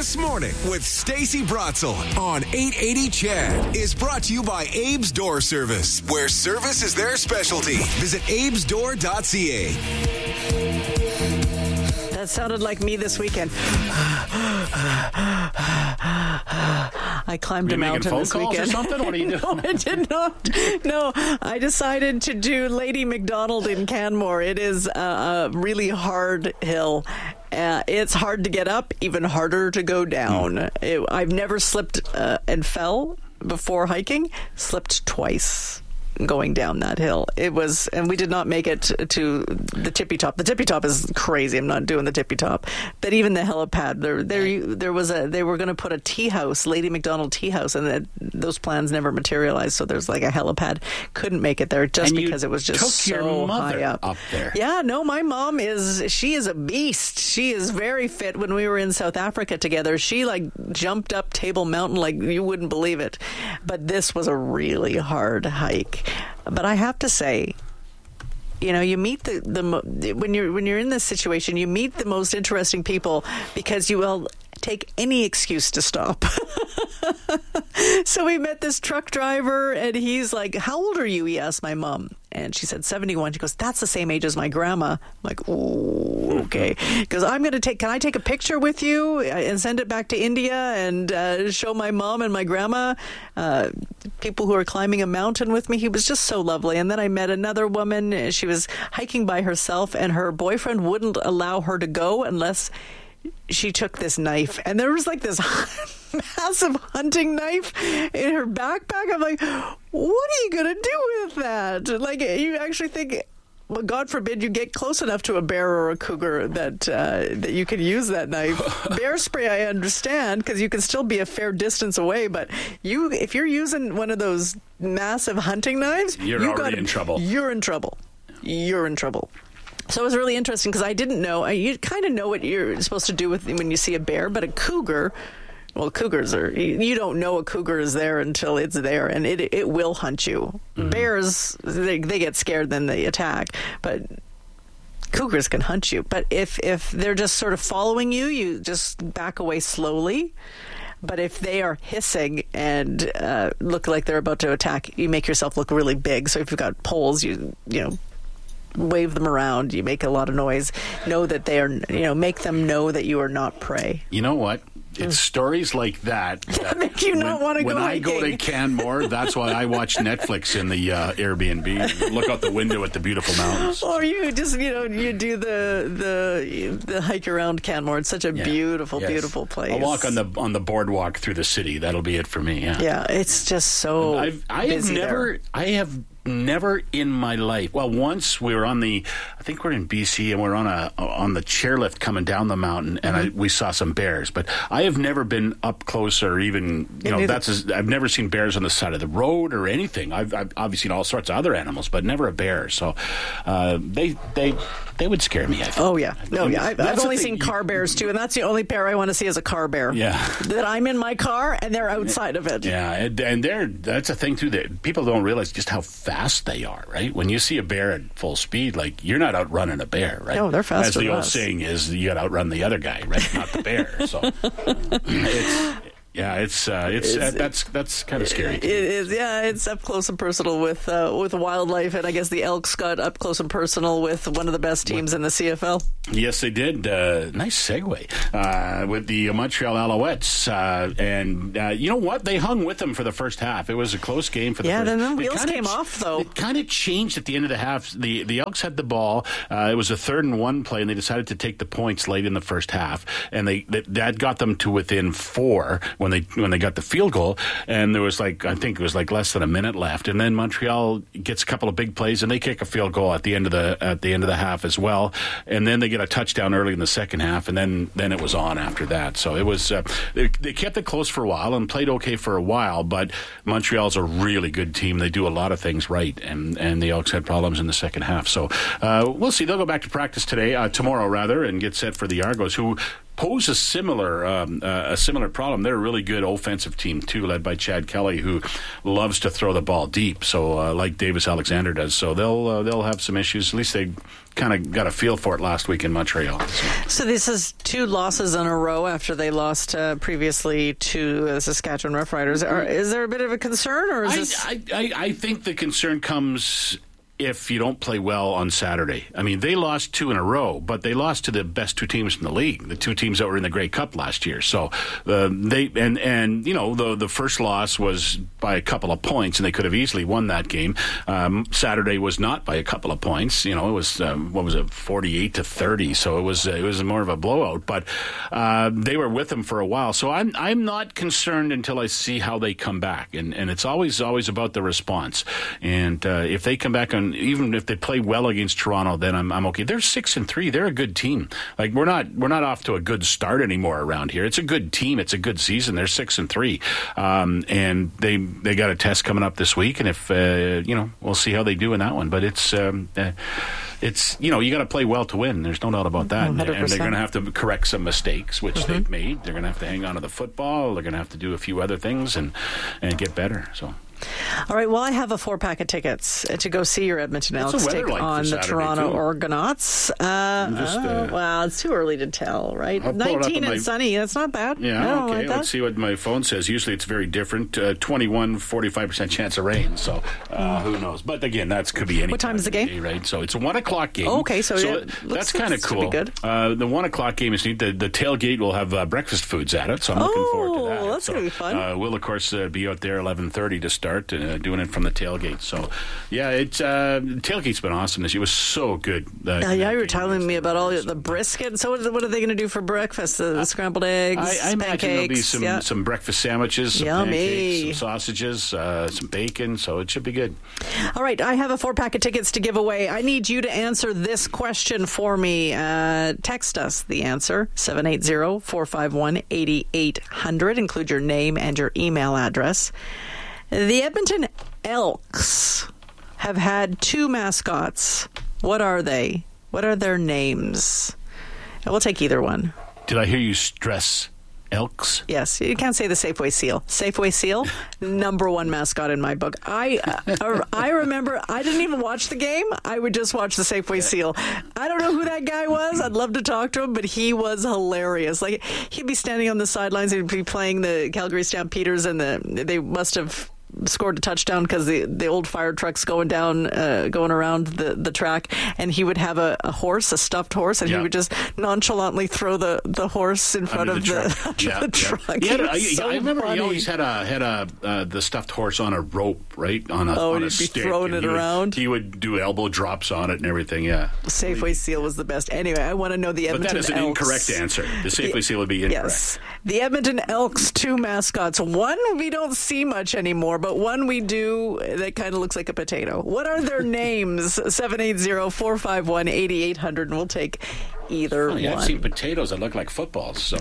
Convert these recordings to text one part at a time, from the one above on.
This Morning with Stacey Bratzel on 880 CHED is brought to you by Abe's Door Service, where service is their specialty. Visit abesdoor.ca. That sounded like me this weekend. I climbed a mountain this weekend. Or something? What are you doing? No, I did not. No, I decided to do Lady McDonald in Canmore. It is a really hard hill. It's hard to get up, even harder to go down. I've never slipped and fell before hiking. Slipped twice going down that hill. And we did not make it to the tippy top. The tippy top is crazy. I'm not doing the tippy top. But even the helipad, they were going to put a tea house, Lady McDonald tea house, and those plans never materialized. So there's like a helipad. Couldn't make it there just because it was just so high up there. Yeah, no, my mom is a beast. She is very fit. When we were in South Africa together, she jumped up Table Mountain like you wouldn't believe it. But this was a really hard hike. But I have to say, you meet when you're in this situation, you meet the most interesting people because you will take any excuse to stop. So we met this truck driver, and he's like, "How old are you?" He asked my mom, and she said 71. She goes, "That's the same age as my grandma." I'm like, "Ooh, okay." He goes, "Can I take a picture with you and send it back to India and show my mom and my grandma people who are climbing a mountain with me?" He was just so lovely. And then I met another woman. She was hiking by herself, and her boyfriend wouldn't allow her to go unless she took this knife, and there was this massive hunting knife in her backpack. I'm like, what are you going to do with that? You actually think, well, God forbid you get close enough to a bear or a cougar that you can use that knife. Bear spray, I understand, because you can still be a fair distance away, but if you're using one of those massive hunting knives, you're already in trouble. You're in trouble. You're in trouble. So it was really interesting because I didn't know. You kind of know what you're supposed to do when you see a bear, but a cougar, well, cougars you don't know a cougar is there until it's there, and it will hunt you. Mm-hmm. Bears, they get scared, then they attack, but cougars can hunt you. But if they're just sort of following you, you just back away slowly. But if they are hissing and look like they're about to attack, you make yourself look really big. So if you've got poles, you wave them around, you make a lot of noise, know that they are, make them know that you are not prey. You know what? It's stories like that make you not want to go hiking. When I go to Canmore, that's why I watch Netflix in the Airbnb. Look out the window at the beautiful mountains. Or you just, you do the hike around Canmore. It's such a beautiful place. I'll walk on the boardwalk through the city. That'll be it for me. Yeah, it's just so I have never in my life. Well, once we were I think we're in BC, and we're on the chairlift coming down the mountain, and we saw some bears. But I have never been up close, or even I've never seen bears on the side of the road or anything. I've obviously seen all sorts of other animals, but never a bear. So they would scare me, I think. Oh yeah, I've only seen car bears too, and that's the only bear I want to see is a car bear. Yeah, that I'm in my car and they're outside of it. Yeah, and that's a thing too that people don't realize just how fast they are. Right, when you see a bear at full speed, you're not outrunning a bear, right? No, they're faster. As the old saying is, you got to outrun the other guy, right? Not the bear. So that's kind of scary. It is, it's up close and personal with wildlife, and I guess the Elks got up close and personal with one of the best teams in the CFL. Yes, they did. Nice segue with the Montreal Alouettes, and you know what? They hung with them for the first half. It was a close game for the first. Then the wheels came off, though. It kind of changed at the end of the half. The Elks had the ball. It was a 3rd and 1 play, and they decided to take the points late in the first half, and that got them to within 4 when they got the field goal, and there was I think it was less than a minute left, and then Montreal gets a couple of big plays, and they kick a field goal at the end of the half as well, and then they get a touchdown early in the second half, and then it was on after that. So it was they kept it close for a while and played okay for a while, but Montreal's a really good team. They do a lot of things right, and the Elks had problems in the second half. So we'll see. They'll go back to practice tomorrow, and get set for the Argos, who pose a similar problem. They're a really good offensive team too, led by Chad Kelly, who loves to throw the ball deep. So like Davis Alexander does. So they'll have some issues. At least they kind of got a feel for it last week in Montreal. So this is 2 losses in a row after they lost previously to the Saskatchewan Roughriders. Is there a bit of a concern, or is this? I think the concern comes if you don't play well on Saturday. I mean, they lost 2 in a row, but they lost to the best 2 teams in the league, the 2 teams that were in the Grey Cup last year. So the first loss was by a couple of points, and they could have easily won that game. Saturday was not by a couple of points. It was 48-30. So it was more of a blowout. But they were with them for a while. So I'm not concerned until I see how they come back, and it's always about the response. And if they come back on, even if they play well against Toronto, then I'm okay. They're 6-3. They're a good team. Like we're not off to a good start anymore around here. It's a good team. It's a good season. They're 6-3, and they got a test coming up this week. And if we'll see how they do in that one. But it's you got to play well to win. There's no doubt about that. 100%. And they're going to have to correct some mistakes, which they've made. They're going to have to hang on to the football. They're going to have to do a few other things and get better. So. All right, well, I have a 4-pack of tickets to go see your Edmonton Elks take on the Toronto Argonauts. Well, it's too early to tell, right? 19 and sunny, that's not bad. Yeah, okay, let's see what my phone says. Usually it's very different. 45% chance of rain, so who knows? But again, that could be any What time is the game? Day, right? So it's a 1 o'clock game. Oh, okay, so that's kind of cool. Be good. The 1 o'clock game is neat. The tailgate will have breakfast foods at it, so I'm looking forward to that. That's going to be fun. We'll, of course, be out there 11:30 to start. Doing it from the tailgate. So, yeah, tailgate's been awesome this year. It was so good. You were telling me about all the brisket. So what are they going to do for breakfast? The scrambled eggs, I imagine there'll be pancakes? some breakfast sandwiches, some Yummy. pancakes, some sausages, some bacon, so it should be good. All right, I have a 4-pack of tickets to give away. I need you to answer this question for me. Text us the answer, 780-451-8800. Include your name and your email address. The Edmonton Elks have had 2 mascots. What are they? What are their names? We'll take either one. Did I hear you stress Elks? Yes, you can't say the Safeway Seal. Safeway Seal, number 1 mascot in my book. I remember I didn't even watch the game. I would just watch the Safeway Seal. I don't know who that guy was. I'd love to talk to him, but he was hilarious. Like he'd be standing on the sidelines. He'd be playing the Calgary Stampeders, and they must have scored a touchdown because the old fire truck's going around the track, and he would have a horse, a stuffed horse, and he would just nonchalantly throw the horse in front of the truck. I remember he always had the stuffed horse on a rope, right? On a stick. Be throwing it around. He would do elbow drops on it and everything. Yeah. Safeway Seal was the best. Anyway, I want to know the Edmonton Elks. But that is an incorrect answer. The Safeway Seal would be incorrect. Yes. The Edmonton Elks 2 mascots. One we don't see much anymore, but one we do that kind of looks like a potato. What are their names? 780-451-8800, and we'll take either one. I've seen potatoes that look like footballs. So.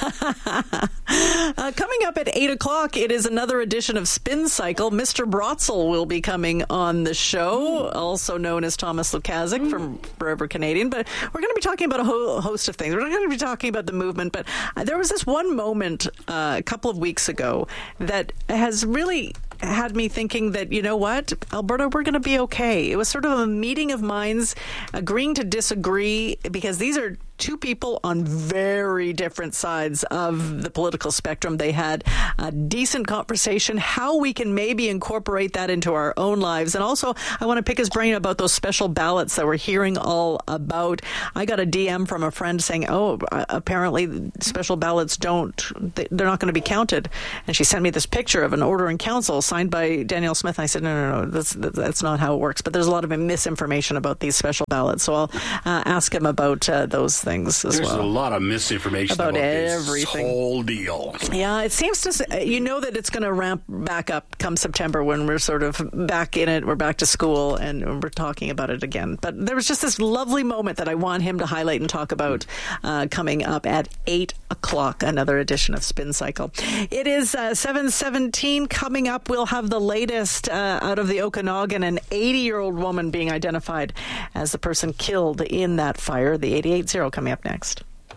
Coming up at 8 o'clock, it is another edition of Spin Cycle. Mr. Brotzel will be coming on the show, also known as Thomas Lukazik from Forever Canadian. But we're going to be talking about a host of things. We're not going to be talking about the movement, but there was this one moment a couple of weeks ago that has really had me thinking that, you know what, Alberta, we're going to be okay. It was sort of a meeting of minds, agreeing to disagree, because these are 2 people on very different sides of the political spectrum. They had a decent conversation, how we can maybe incorporate that into our own lives. And also, I want to pick his brain about those special ballots that we're hearing all about. I got a DM from a friend saying, apparently special ballots they're not going to be counted. And she sent me this picture of an order in council signed by Danielle Smith. And I said, no, that's not how it works. But there's a lot of misinformation about these special ballots. So I'll ask him about those things as well. There's a lot of misinformation about everything. This whole deal. Yeah, it seems to, that it's going to ramp back up come September when we're sort of back in it. We're back to school and we're talking about it again. But there was just this lovely moment that I want him to highlight and talk about coming up at 8 o'clock, another edition of Spin Cycle. It is 7:17. Coming up, we'll have the latest out of the Okanagan, an 80-year-old woman being identified as the person killed in that fire. The 88-0 coming up next.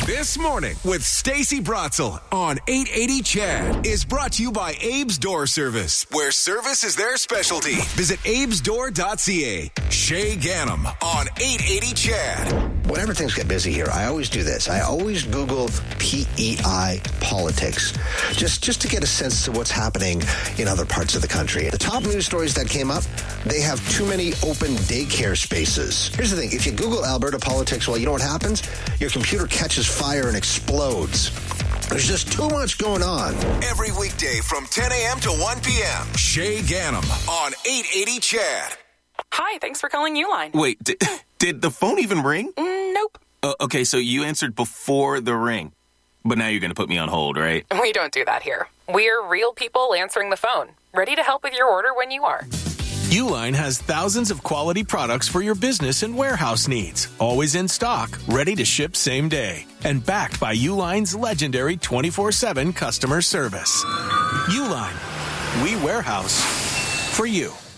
This Morning with Stacey Bratzel on 880 CHED is brought to you by Abe's Door Service, where service is their specialty. Visit abesdoor.ca. Shay Gannam on 880 CHED. Whenever things get busy here, I always do this. I always Google PEI politics, just to get a sense of what's happening in other parts of the country. The top news stories that came up, they have too many open daycare spaces. Here's the thing. If you Google Alberta politics, well, you know what happens? Your computer catches fire and explodes. There's just too much going on. Every weekday from 10 a.m. to 1 p.m. Shay Gannam on 880 CHED. Hi, thanks for calling Uline. Wait, did the phone even ring? Nope. Okay, so you answered before the ring. But now you're going to put me on hold, right? We don't do that here. We're real people answering the phone, ready to help with your order when you are. Uline has thousands of quality products for your business and warehouse needs. Always in stock, ready to ship same day. And backed by Uline's legendary 24/7 customer service. Uline. We warehouse for you.